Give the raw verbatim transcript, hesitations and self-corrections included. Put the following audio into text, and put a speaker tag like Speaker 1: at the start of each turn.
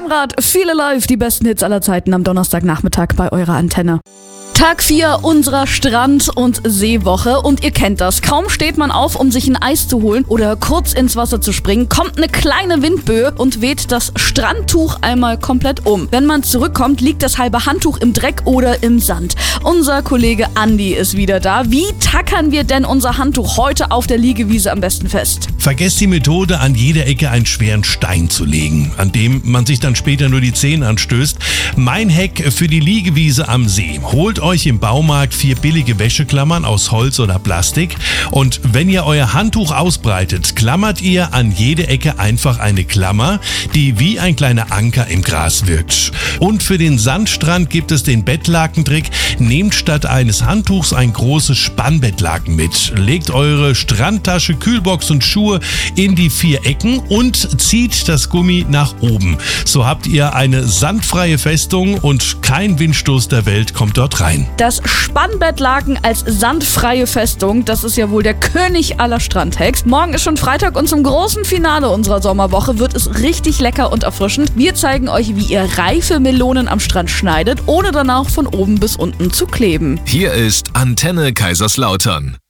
Speaker 1: Stammrad, Feel Alive, die besten Hits aller Zeiten am Donnerstagnachmittag bei eurer Antenne. Tag vier unserer Strand- und Seewoche und ihr kennt das. Kaum steht man auf, um sich ein Eis zu holen oder kurz ins Wasser zu springen, kommt eine kleine Windböe und weht das Strandtuch einmal komplett um. Wenn man zurückkommt, liegt das halbe Handtuch im Dreck oder im Sand. Unser Kollege Andi ist wieder da. Wie tackern wir denn unser Handtuch heute auf der Liegewiese am besten fest?
Speaker 2: Vergesst die Methode, an jeder Ecke einen schweren Stein zu legen, an dem man sich dann später nur die Zähne anstößt. Mein Hack für die Liegewiese am See: Holt euch im Baumarkt vier billige Wäscheklammern aus Holz oder Plastik und wenn ihr euer Handtuch ausbreitet, klammert ihr an jede Ecke einfach eine Klammer, die wie ein kleiner Anker im Gras wirkt. Und für den Sandstrand gibt es den Bettlakentrick: Nehmt statt eines Handtuchs ein großes Spannbettlaken mit, legt eure Strandtasche, Kühlbox und Schuhe in die vier Ecken und zieht das Gummi nach oben. So habt ihr eine sandfreie Festung und kein Windstoß der Welt kommt dort rein.
Speaker 1: Das Spannbettlaken als sandfreie Festung, das ist ja wohl der König aller Strandhacks. Morgen ist schon Freitag und zum großen Finale unserer Sommerwoche wird es richtig lecker und erfrischend. Wir zeigen euch, wie ihr reife Melonen am Strand schneidet, ohne danach von oben bis unten zu kleben.
Speaker 3: Hier ist Antenne Kaiserslautern.